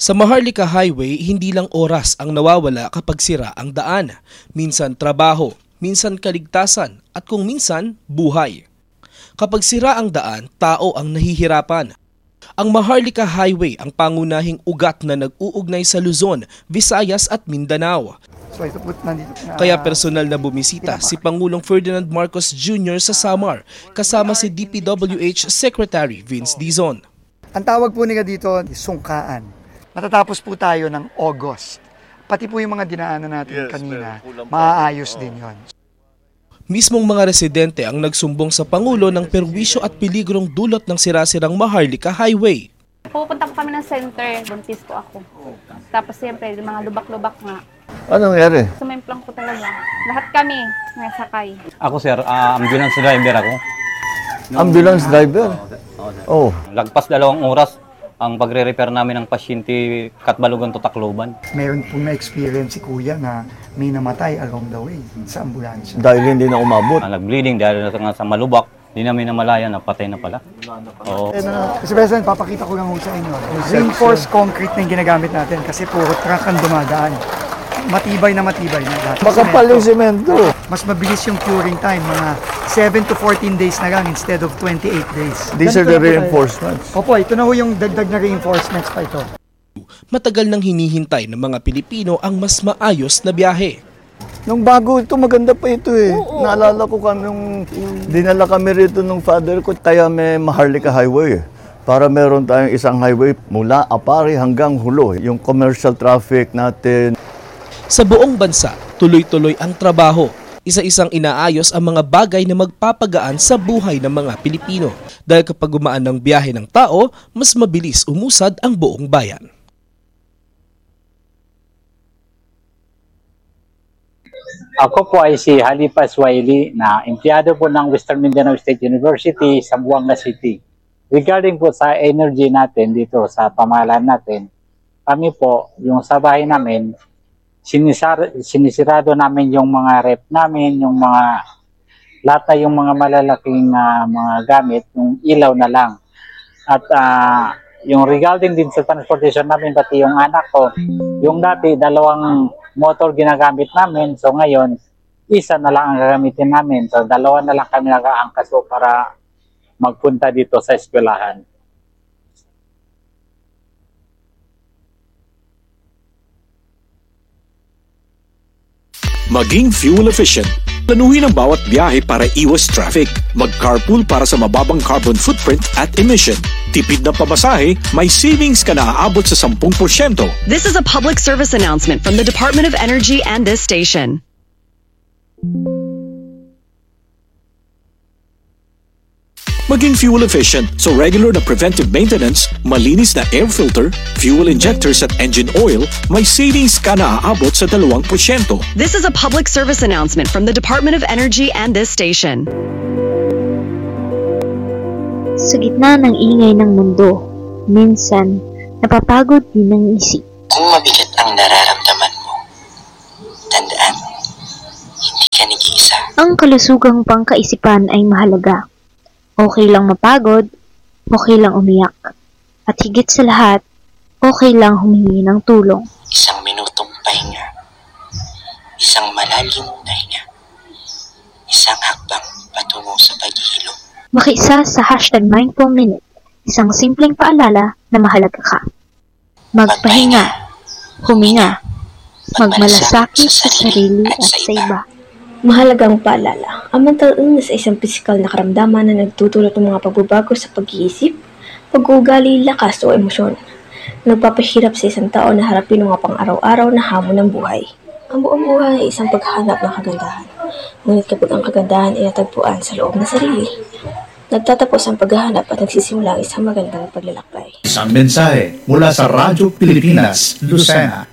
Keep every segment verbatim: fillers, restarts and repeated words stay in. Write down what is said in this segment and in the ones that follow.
Sa Maharlika Highway, hindi lang oras ang nawawala kapag sira ang daan. Minsan trabaho, minsan kaligtasan, at kung minsan, buhay. Kapag sira ang daan, tao ang nahihirapan. Ang Maharlika Highway ang pangunahing ugat na nag-uugnay sa Luzon, Visayas at Mindanao. So, ito po, nandito, uh, Kaya personal na bumisita si Pangulong Ferdinand Marcos Junior sa Samar, kasama si D P W H Secretary Vince Dizon. Ang tawag po nila dito, sungkaan. Matatapos po tayo ng August. Pati po yung mga dinaanan natin yes, kanina, maaayos din yon. Mismong mga residente ang nagsumbong sa Pangulo ng perwisyo at peligrong dulot ng sira-sirang Maharlika Highway. Pupunta po kami ng center, buntis po ako. Tapos siyempre, mga lubak-lubak nga. Anong nangyari? Sumimplang po talaga. Lahat kami nasakay. Ako sir, uh, ambulance driver ako. Ambulance driver? Oh. Lagpas dalawang oras ang pagre-repair namin ng pasyente Katbalogan to Tacloban. Meron pong na-experience si Kuya na may namatay along the way sa ambulansya. Dahil hindi na umabot. Uh, nag-bleeding dahil nga sa malubak, hindi namin namalayan na patay na pala. Oo. Eh, na, kasi President, papakita ko lang ho sa inyo. Reinforced concrete na yung ginagamit natin kasi puro truck ang dumadaan. Matibay na matibay na. Makapal yung semento. Mas mabilis yung curing time, mga seven to fourteen days na lang instead of twenty-eight days. These are the reinforcements. Opo, ito na ho yung dagdag na reinforcements pa ito. Matagal nang hinihintay ng mga Pilipino ang mas maayos na biyahe. Nung bago ito, maganda pa ito eh. Oo, naalala ko kami nung dinala kami rito nung father ko, kaya may Maharlika Highway. Para meron tayong isang highway mula Apari hanggang Hulo. Yung commercial traffic natin. Sa buong bansa, tuloy-tuloy ang trabaho. Isa-isang inaayos ang mga bagay na magpapagaan sa buhay ng mga Pilipino. Dahil kapag gumaan ng biyahe ng tao, mas mabilis umusad ang buong bayan. Ako po ay si Halifa Swaili na empleyado po ng Western Mindanao State University sa Buanga City. Regarding po sa energy natin dito sa pamahalaan natin, kami po, yung sa bahay namin, sinisar, sinisirado namin yung mga rep namin, yung mga lahat na yung mga malalaking uh, mga gamit, yung ilaw na lang. At uh, yung regarding din sa transportation namin, pati yung anak ko, yung dati dalawang motor ginagamit namin, so ngayon, isa na lang ang gagamitin namin. So dalawa na lang kami nag-aangkas po para magpunta dito sa eskwelahan. Maging fuel efficient. Planuhin ang bawat biyahe para iwas traffic. Mag-carpool para sa mababang carbon footprint at emission. Tipid na pamasahe, may savings ka na aabot sa ten percent. This is a public service announcement from the Department of Energy and this station. Maging fuel efficient, so regular na preventive maintenance, malinis na air filter, fuel injectors at engine oil, may savings ka na aabot sa dalawang porsyento. This is a public service announcement from the Department of Energy and this station. Sa gitna ng ingay ng mundo, minsan napapagod din ang isip. Kung mabigat ang nararamdaman mo, tandaan, hindi ka nag-iisa. Ang kalusugang pangkaisipan ay mahalaga. Okay lang mapagod, okay lang umiyak, at higit sa lahat, okay lang humingi ng tulong. Isang minutong pahinga, isang malalim na hinga, isang hakbang patungo sa paghihilom. Makiisa sa hashtag Mindful Minute, isang simpleng paalala na mahalaga ka. Magpahinga, huminga, magmalasakit sa sarili at sa iba. Mahalagang paalala, ang mental illness ay isang pisikal na karamdaman na nagtutulot ng mga pagbabago sa pag-iisip, pag-uugali, lakas o emosyon. Nagpapahirap sa isang tao na harapin ang mga pang-araw-araw na hamon ng buhay. Ang buong buhay ay isang paghahanap ng kagandahan. Ngunit kapag ang kagandahan ay natagpuan sa loob ng sarili, nagtatapos ang paghahanap at nagsisimula ang isang magandang paglalakbay. Isang mensahe mula sa Radyo Pilipinas, Lucena.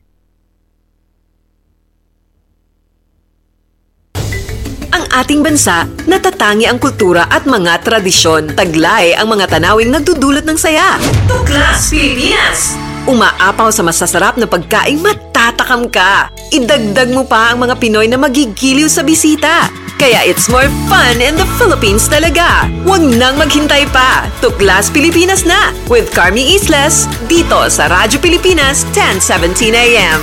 Ating bansa, natatangi ang kultura at mga tradisyon. Taglay ang mga tanawing nagdudulot ng saya. Tuklas Pilipinas! Umaapaw sa masasarap na pagkaing matatakam ka. Idagdag mo pa ang mga Pinoy na magigiliw sa bisita. Kaya it's more fun in the Philippines talaga. Huwag nang maghintay pa. Tuklas Pilipinas na with Carmi Islas dito sa Radyo Pilipinas ten seventeen A M.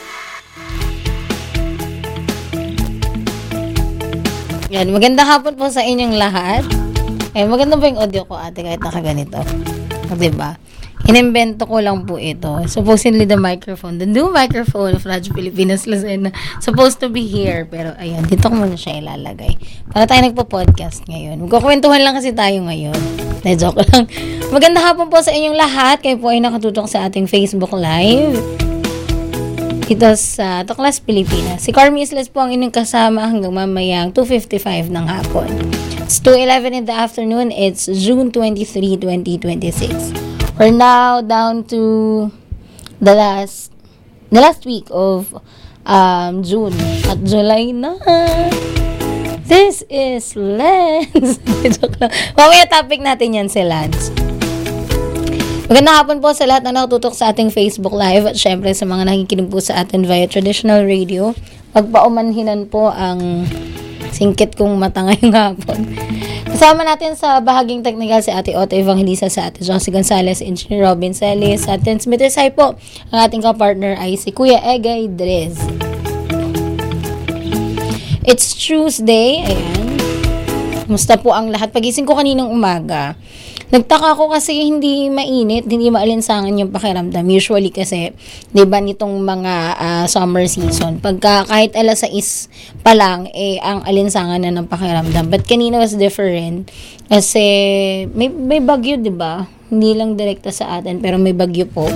Yan, magandang hapon po sa inyong lahat. Eh, maganda ba yung audio ko, ate, kahit nakaganito? O, diba? Inimbento ko lang po ito. Supposedly the microphone, the new microphone of Radyo Pilipinas Lucena, supposed to be here. Pero ayan, dito ko muna siya ilalagay. Para tayo nagpo-podcast ngayon. Magkukwentuhan lang kasi tayo ngayon. Na joke lang. Maganda hapon po sa inyong lahat. Kayo po ay nakatutok sa ating Facebook Live. Dito sa Tuklas Pilipinas. Si Carmi Islas po ang inyong kasama hanggang mamayang two fifty-five ng hapon. It's two eleven in the afternoon. It's June twenty-third, twenty twenty-six. We're now down to the last the last week of um, June. At July na. This is Lance. Mamaya topic natin yan si Lance. Magandang hapon po sa lahat na nakatutok sa ating Facebook Live at syempre sa mga nakikinig po sa atin via traditional radio. Pagpaumanhinan po ang singkit kong mata ngayong hapon. Kasama natin sa bahaging technical si Ate Otto Evangelista, sa Ate Josie Gonzalez, Engineer Robin Celis, at transmitter side po ang ating ka-partner ay si Kuya Egay Drez. It's Tuesday. Ayan. Kumusta po ang lahat? Pagising ko kaninang umaga, nagtaka ako kasi hindi mainit, hindi maalinsangan yung pakiramdam. Usually kasi, di ba, nitong mga uh, summer season, pagka kahit alas sais pa lang, eh, ang alinsangan na ng pakiramdam. But kanina was different kasi may, may bagyo, di ba? Hindi lang direkta sa atin, pero may bagyo po.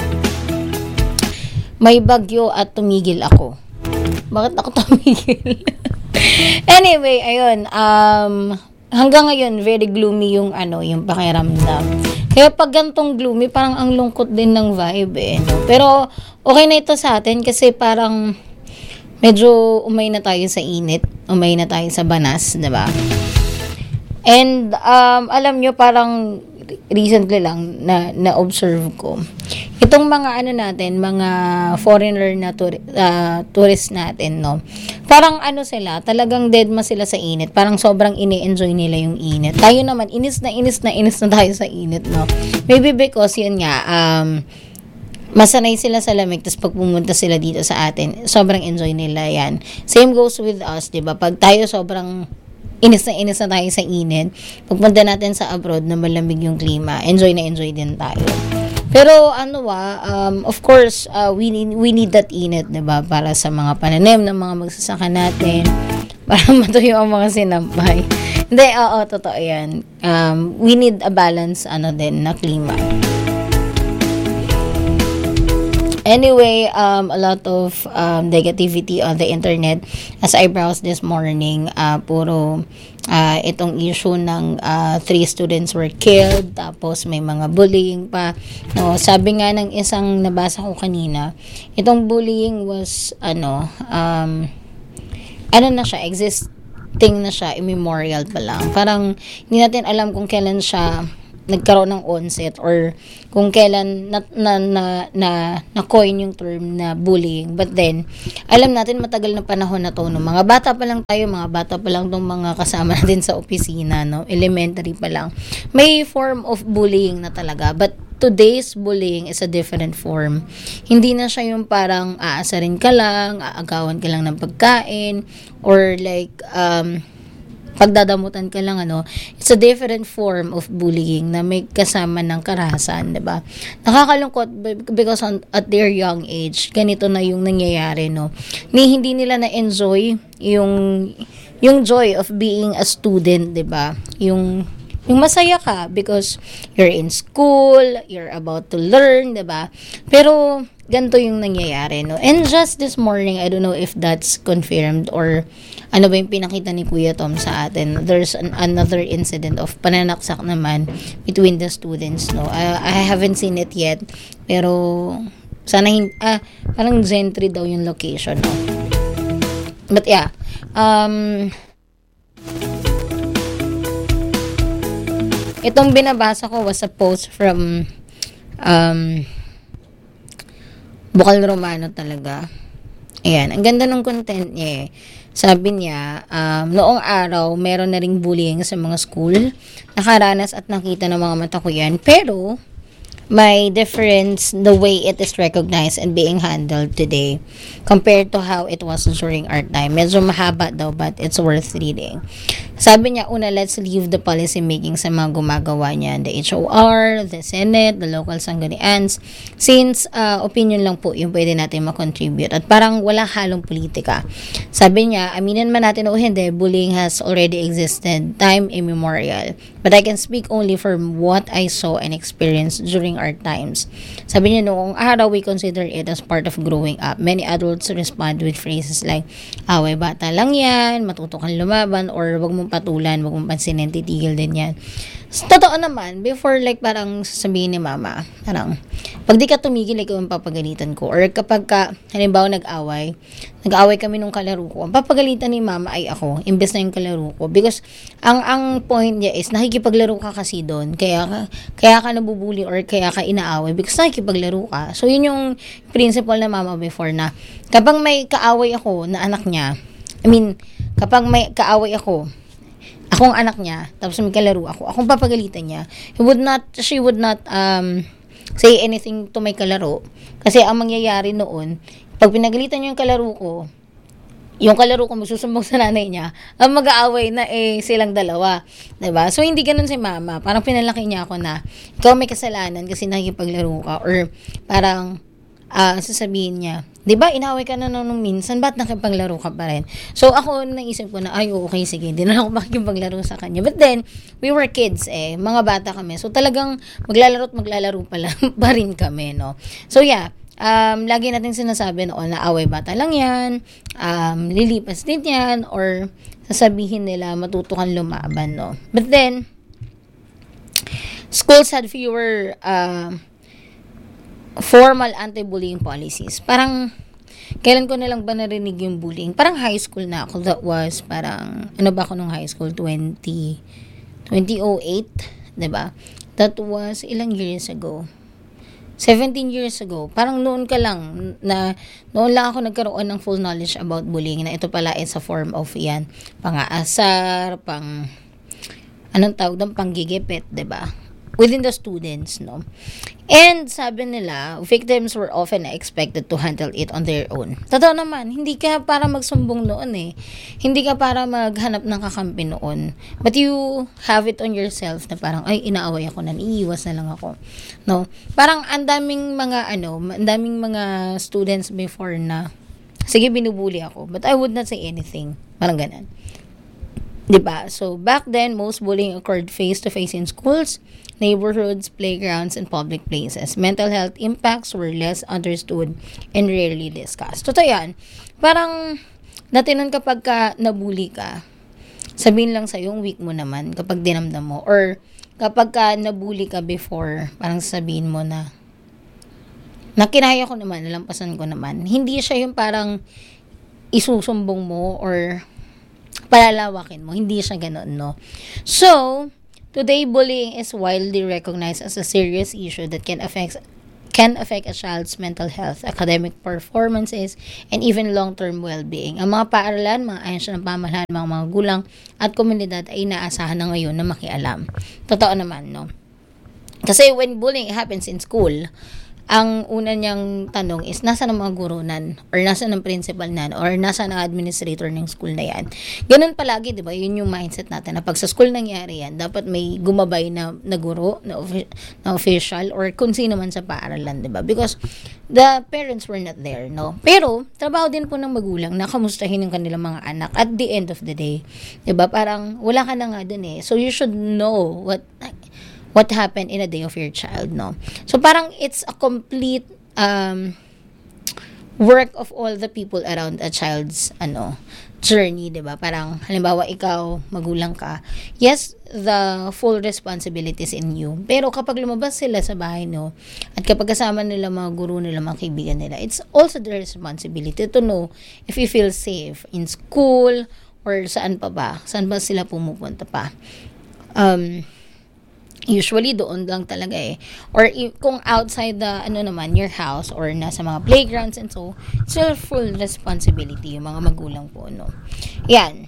May bagyo at tumigil ako. Bakit ako tumigil? Anyway, ayun, um, hanggang ngayon, very gloomy yung ano, yung pakiramdam. Kaya pag gantong gloomy, parang ang lungkot din ng vibe eh. No? Pero okay na ito sa atin kasi parang medyo umay na tayo sa init, umay na tayo sa banas, diba? And um, alam nyo, parang recently lang na na-observe ko. Itong mga ano natin, mga foreigner na turi- uh, tourist natin, no? Parang ano sila, talagang dead ma sila sa init. Parang sobrang ini-enjoy nila yung init. Tayo naman, inis na inis na inis na tayo sa init, no? Maybe because yun nga, um, masanay sila sa lamig, tapos pag pumunta sila dito sa atin, sobrang enjoy nila yan. Same goes with us, diba? Pag tayo sobrang inis na inis na tayo sa init, pagpunta natin sa abroad na malamig yung klima, enjoy na enjoy din tayo. Pero ano ba, um, of course, uh, we need we need that init, 'di ba, para sa mga pananim ng mga magsasaka natin, para matuyo ang mga sinampay. Hindi, oo, totoo 'yan. Um, we need a balance ano din na klima. Anyway, um, a lot of um, negativity on the internet as I browsed this morning. Uh, puro uh, itong issue ng uh, three students were killed, tapos may mga bullying pa. No, sabi nga ng isang nabasa ko kanina, itong bullying was ano, um, ano na siya, existing na siya, immemorial pa lang. Parang hindi natin alam kung kailan siya nagkaroon ng onset or kung kailan na na na, na, na coin yung term na bullying. But then alam natin matagal na panahon na to, no? Mga bata pa lang tayo, mga bata pa lang tong mga kasama natin sa opisina, no? Elementary pa lang, may form of bullying na talaga. But today's bullying is a different form. Hindi na siya yung parang aasarin ka lang, aagawan ka lang ng pagkain, or like um pagdadamutan ka lang, ano. It's a different form of bullying na may kasama ng karahasan, diba? Nakakalungkot because on, at their young age, ganito na yung nangyayari, no. Ni hindi nila na-enjoy yung yung joy of being a student, diba? Yung yung masaya ka because you're in school, you're about to learn, diba? Pero ganito yung nangyayari, no. And just this morning, I don't know if that's confirmed or ano ba yung pinakita ni Kuya Tom sa atin, there's an, another incident of pananaksak naman between the students, no. I, I haven't seen it yet, pero sana hin- ah, parang Gentry daw yung location, no. But yeah, um itong binabasa ko was a post from um Bukal Romano talaga. Ayan, ang ganda ng content niya eh. Sabi niya, um, noong araw, meron na ring bullying sa mga school. Nakaranas at nakita ng mga mata ko yan. Pero, may difference the way it is recognized and being handled today compared to how it was during our time. Medyo mahaba daw, but it's worth reading. Sabi niya, una, let's leave the policy making sa mga gumagawa niya. The H O R, the Senate, the local sanggunians. Since uh, opinion lang po yung pwede natin makontribute. At parang walang halong politika. Sabi niya, aminin man natin o hindi, bullying has already existed time immemorial. But I can speak only from what I saw and experienced during our times. Sabi niya, noong araw, we consider it as part of growing up. Many adults respond with phrases like, away bata lang yan, matuto kang lumaban, or wag mong patulan, wag mong pansinin, titigil din yan. So, totoo naman, before like parang sabihin ni mama, parang, pag di ka tumigil, ikaw ang papagalitan ko. Or kapag ka, halimbawa nag-away, nag-away kami nung kalaro ko, ang papagalitan ni mama ay ako, imbes na yung kalaro ko. Because, ang ang point niya is, nakikipaglaro ka kasi doon, kaya ka, kaya ka nabubuli or kaya ka inaaway, because nakikipaglaro ka. So, yun yung principle na mama before na, kapag may kaaway ako na anak niya, I mean, kapag may kaaway ako, akong anak niya, tapos may kalaro ako, akong papagalitan niya, he would not, she would not, um, say anything to my kalaro. Kasi ang mangyayari noon, pag pinagalitan niya yung kalaro ko, yung kalaro ko magsusumbong sa nanay niya, ang mag-aaway na eh silang dalawa. Diba? So, hindi ganun si mama. Parang pinalaki niya ako na, ikaw may kasalanan kasi nakikipaglaro ka. Or parang, uh, sasabihin niya, di ba, inaway ka na nung minsan, ba't nakipaglaro ka pa rin? So, ako naisip ko na, ay, okay, sige, di na ako makipaglaro sa kanya. But then, we were kids eh, mga bata kami. So, talagang maglalaro at maglalaro pa lang pa rin kami, no? So, yeah, um, lagi natin sinasabi noon na away bata lang yan, um, lilipas din yan, or sasabihin nila, matuto kang lumaban, no? But then, schools had fewer, uh, formal anti-bullying policies. Parang, kailan ko na lang ba narinig yung bullying? Parang high school na ako. That was parang, ano ba ako nung high school? twenty, twenty oh eight, diba? That was ilang years ago? seventeen years ago. Parang noon ka lang, na, noon lang ako nagkaroon ng full knowledge about bullying, na ito pala is a form of yan, pang-aasar, pang, anong tawag doon, panggigipit, diba? Within the students, no? And sabi nila, victims were often expected to handle it on their own. Totoo naman, hindi ka para magsumbong noon eh. Hindi ka para maghanap ng kakampi noon. But you have it on yourself na parang, ay, inaaway ako na, iiwas na lang ako. No? Parang ang daming mga, ano, ang daming mga students before na, sige, binubuli ako, but I would not say anything. Parang ganun. Diba? So, back then, most bullying occurred face-to-face in schools, neighborhoods, playgrounds, and public places. Mental health impacts were less understood and rarely discussed. Totoo yan. Parang, dati nun kapag ka nabully ka, sabihin lang sa'yo, yung weak mo naman kapag dinamdam mo. Or, kapag ka nabully ka before, parang sabihin mo na, na kinaya ko naman, nalampasan ko naman. Hindi siya yung parang isusumbong mo or palalawakin mo. Hindi siya ganun, no? So, today, bullying is widely recognized as a serious issue that can affect can affect a child's mental health, academic performances, and even long-term well-being. Ang mga paaralan, mga ahensya ng pamahalaan, mga mga gulang at komunidad ay inaasahan na ngayon na makialam. Totoo naman, no? Kasi when bullying happens in school, ang una niyang tanong is, nasa ng mga guro nan? Or nasa ng principal nan? Or nasa ng administrator ng school na yan? Ganun palagi, di ba? Yun yung mindset natin. Na pag sa school nangyari yan, dapat may gumabay na, na guro, na, na official, or kung sino man sa paaralan, di ba? Because the parents were not there, no? Pero, trabaho din po ng magulang na kamustahin yung kanilang mga anak at the end of the day. Di ba? Parang, wala ka na nga dun eh. So, you should know what what happened in a day of your child, no? So, parang it's a complete um, work of all the people around a child's ano journey, diba? Parang, halimbawa, ikaw, magulang ka, yes, the full responsibilities in you. Pero kapag lumabas sila sa bahay, no, at kapag kasama nila mga guru nila, mga kaibigan nila, it's also their responsibility to know if you feel safe in school or saan pa ba, saan ba sila pumupunta pa. Um, Usually doon lang talaga eh. Or i- kung outside the ano naman your house or nasa mga playgrounds and so, it's your full responsibility yung mga magulang po, no. Yan.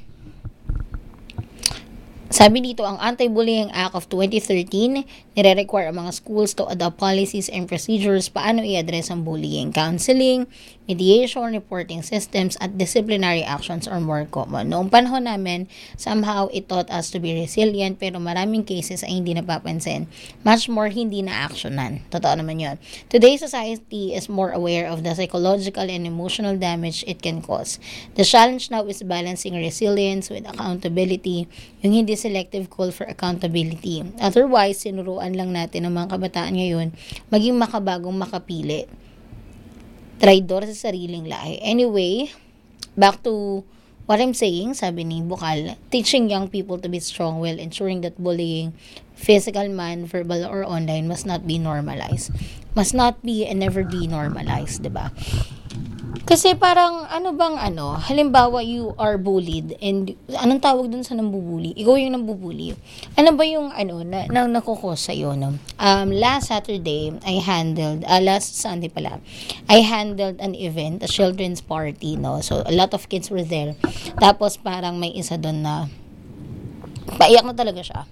Sabi dito, ang Anti-Bullying Act of twenty thirteen, nire-require ang mga schools to adopt policies and procedures paano i-address ang bullying. Counseling, mediation, reporting systems, at disciplinary actions are more common. Noong panahon namin, somehow it taught us to be resilient, pero maraming cases ay hindi napapansin. Much more hindi na-actionan. Totoo naman yun. Today's society is more aware of the psychological and emotional damage it can cause. The challenge now is balancing resilience with accountability, yung hindi selective call for accountability. Otherwise, sinuruan lang natin ang mga kabataan ngayon maging makabagong makapili. Traidor sa sariling lahi. Anyway, back to what I'm saying, sabi ni Bukal, teaching young people to be strong while ensuring that bullying, physical man, verbal, or online must not be normalized. Must not be and never be normalized, diba? Kasi parang, ano bang ano, halimbawa you are bullied and anong tawag dun sa nambubuli? Ikaw yung nambubuli. Ano ba yung ano, na, na nakukos sa'yo, no? Um, last Saturday, I handled, uh, last Sunday pala, I handled an event, a children's party, no? So, a lot of kids were there. Tapos parang may isa dun na, paiyak na talaga siya.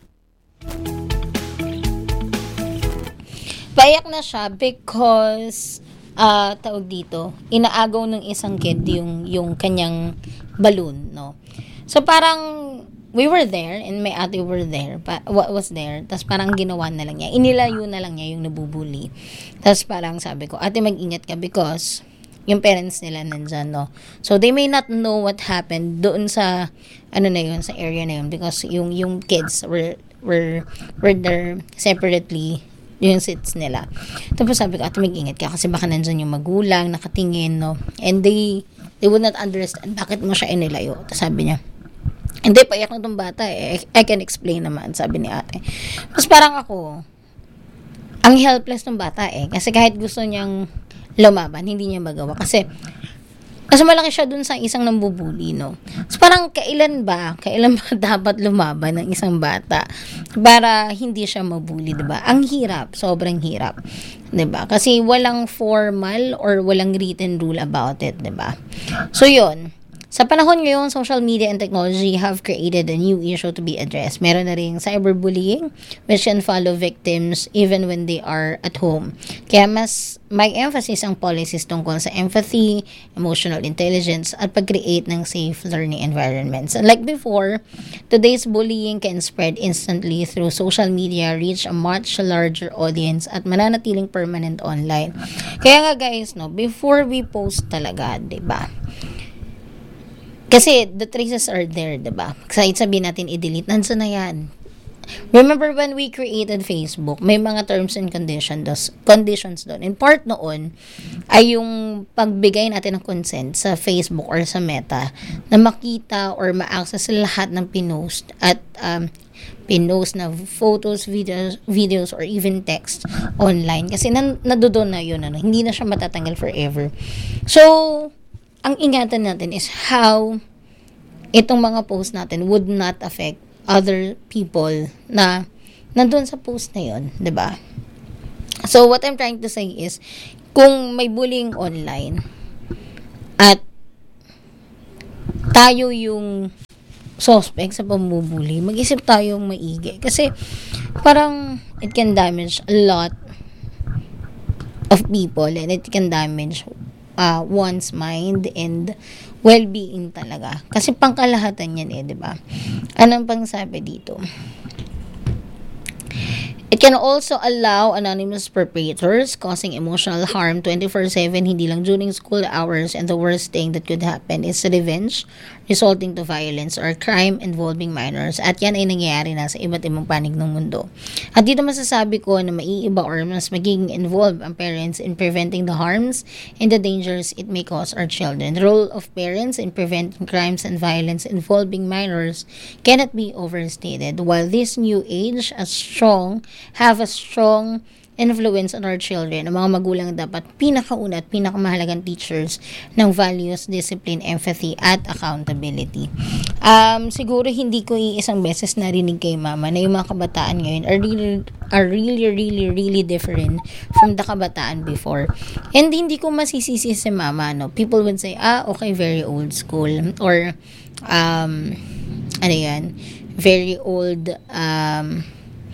Paiyak na siya because, uh, tawag dito, inaagaw ng isang kid yung, yung kanyang balloon, no? So, parang, we were there, and my ate were there, pa, was there, tapos parang ginawa na lang niya, inilayo na lang niya yung nabubuli. Tapos parang sabi ko, ate, mag-ingat ka because, yung parents nila nandyan, no? So, they may not know what happened doon sa, ano na yun, sa area na yun, because yung, yung kids were, were, were there separately, yung seats nila. Tapos sabi ko, ate, mag-ingat ka kasi baka nandyan yung magulang, nakatingin, no? And they, they would not understand bakit mo siya inilayo. Tapos sabi niya, hindi, paiyak na tong bata eh. I can explain naman, sabi ni ate. Tapos parang ako, ang helpless ng bata eh. Kasi kahit gusto niyang lumaban, hindi niya magawa. Kasi, kasi malaki siya dun sa isang nambubuli, no? So, parang kailan ba, kailan ba dapat lumaban ng isang bata para hindi siya mabuli, diba? Ang hirap, sobrang hirap, diba? Kasi walang formal or walang written rule about it, diba? So, yun. Sa panahon ngayon, social media and technology have created a new issue to be addressed. Meron na rin cyberbullying, which can follow victims even when they are at home. Kaya mas may emphasis ang policies tungkol sa empathy, emotional intelligence, at pag-create ng safe learning environments. Unlike before, today's bullying can spread instantly through social media, reach a much larger audience, at mananatiling permanent online. Kaya nga guys, no, before we post talaga, diba? Kasi the traces are there, diba? Kahit sabihin natin i-delete, nandiyan na yan. Remember when we created Facebook, may mga terms and conditions, conditions doon. In part noon, ay yung pagbigay natin ng consent sa Facebook or sa Meta na makita or ma-access lahat ng pinost at um, pinost na photos, videos, videos or even text online. Kasi nan, nadodoon na yun, ano, hindi na siya matatanggal forever. So, ang ingatan natin is how itong mga post natin would not affect other people na nandun sa post na yun, diba? So, what I'm trying to say is, kung may bullying online at tayo yung suspect sa pambubuli, mag-isip tayong maigi. Kasi, parang it can damage a lot of people and it can damage Uh, one's mind and well-being talaga. Kasi pangkalahatan yan eh, di ba? Anong pang sabi dito? It can also allow anonymous perpetrators causing emotional harm twenty-four seven, hindi lang during school hours, and the worst thing that could happen is revenge resulting to violence or crime involving minors. At yan ay nangyayari na sa iba't ibang panig ng mundo. At dito masasabi ko na maiiba or mas magiging involved ang parents in preventing the harms and the dangers it may cause our children. The role of parents in preventing crimes and violence involving minors cannot be overstated. While this new age, as strong, have a strong influence on our children, ang mga magulang dapat pinakauna at pinakamahalagang teachers ng values, discipline, empathy, at accountability. Um, siguro hindi ko iisang beses narinig kay mama na yung mga kabataan ngayon are really, are really, really, really different from the kabataan before. And hindi ko masisisi si mama, no? People would say, ah, okay, very old school. Or, um, ano yan, very old, um,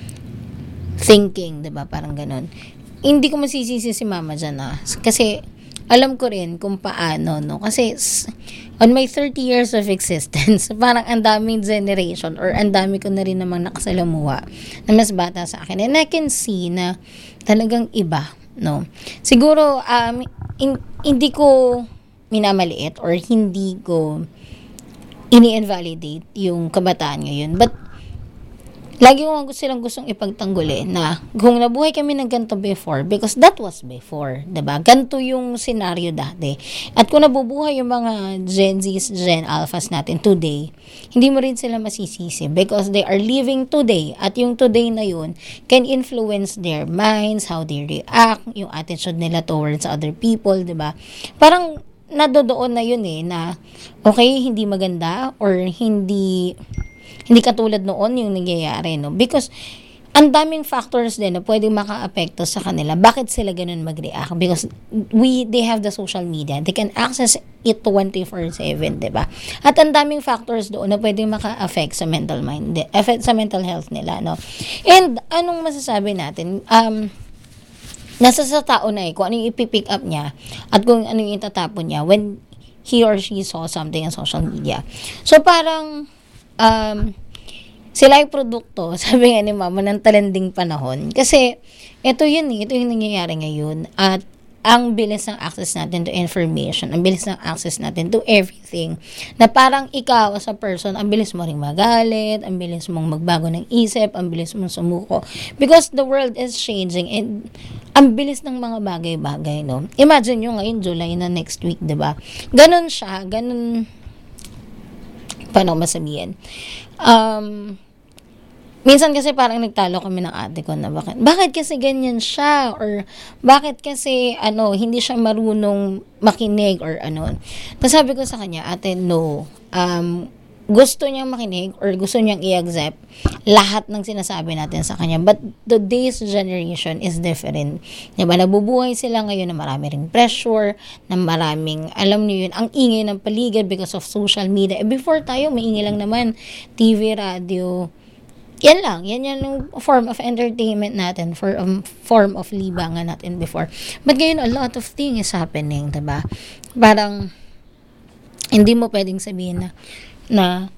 thinking, diba? Parang ganun. Hindi ko masisisi si mama dyan, ah. Kasi, alam ko rin kung paano, no? Kasi, on my thirty years of existence, parang ang daming generation or ang dami ko na rin namang nakasalamuha na mas bata sa akin. And I can see na talagang iba, no? Siguro, um, in, hindi ko minamaliit or hindi ko ini-invalidate yung kabataan ngayon. But, lagi ko gusto silang gustong ipagtangguli na kung nabuhay kami ng ganito before, because that was before, diba? Ganito yung scenario dati. At kung nabubuhay yung mga Gen Zs, Gen Alphas natin today, hindi mo rin sila masisisi because they are living today. At yung today na yun can influence their minds, how they react, yung attitude nila towards other people, diba? Parang nadodoon na yun eh, na okay, hindi maganda or hindi hindi katulad noon yung nangyayari, no? Because ang daming factors din na pwedeng maka-apekto sa kanila. Bakit sila ganun mag-react? Because we they have the social media. They can access it twenty-four seven, diba? At ang daming factors doon na pwedeng maka-affect sa mental mind, affect sa mental health nila, no? And anong masasabi natin? Um, nasa sa tao na eh, kung ano yung ipipick up niya at kung ano yung itatapon niya when he or she saw something on social media. So parang Um, sila yung produkto, sabi nga ni mama, ng talanding panahon. Kasi, ito yun eh, ito yung nangyayari ngayon. At, ang bilis ng access natin to information, ang bilis ng access natin to everything, na parang ikaw as a person, ang bilis mo ring magalit, ang bilis mong magbago ng isip, ang bilis mong sumuko. Because the world is changing and ang bilis ng mga bagay-bagay, no? Imagine nyo ngayon, July na next week, diba? Ganon siya, ganon, paano ko masabihin? Um, minsan kasi parang nagtalo kami ng ate ko na bakit, bakit kasi ganyan siya? Or bakit kasi ano, hindi siya marunong makinig or ano. Nasabi ko sa kanya, ate, no. Um, gusto niyang makinig or gusto niyang i-accept lahat ng sinasabi natin sa kanya. But today's generation is different. Diba? Nabubuhay sila ngayon na marami ring pressure, na maraming, alam niyo yun, ang ingay ng paligid because of social media. Eh, before tayo, may ingay lang naman. T V, radio, yan lang. Yan yan yung form of entertainment natin, for um, form of libangan natin before. But ngayon, a lot of things is happening, diba? Parang, hindi mo pwedeng sabihin na, na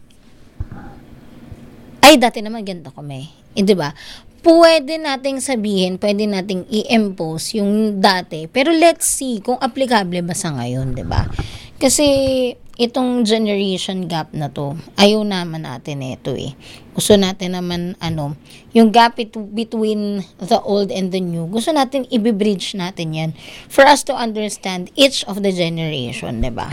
ay dati naman ganito kami, eh, di ba? Pwede nating sabihin, pwede nating i-impose yung dati, pero let's see kung applicable ba sa ngayon, di ba? Kasi itong generation gap na to, ayaw naman natin ito eh. Gusto natin naman ano, yung gap between the old and the new, gusto natin i-bridge natin yan for us to understand each of the generation, di ba?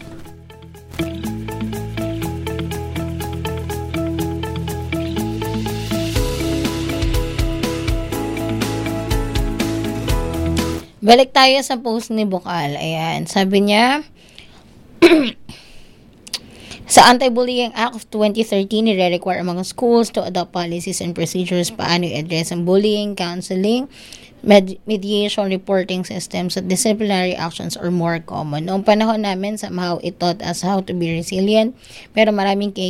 Balik tayo sa post ni Bukal. Ayan, sabi niya, sa Anti-Bullying Act of twenty thirteen, nire-require ang mga schools to adopt policies and procedures paano i-address ang bullying, counseling, med- mediation, reporting systems, at disciplinary actions are more common. Noong panahon namin, somehow it taught us how to be resilient, pero maraming cases